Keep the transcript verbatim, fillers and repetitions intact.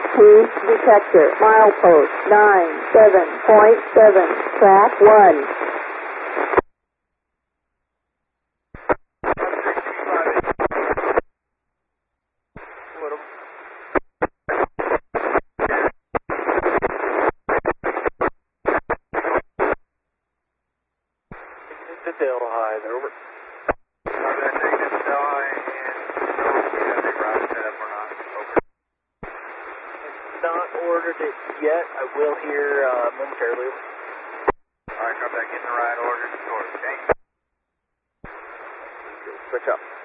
Speed detector. Milepost nine seven point seven. Track one. Delhi, there, over. Roger, negative Delhi, and we have a route set up or not. Over. Not ordered it yet. I will here uh, momentarily. Alright, come back in the right order to source, okay? Switch up.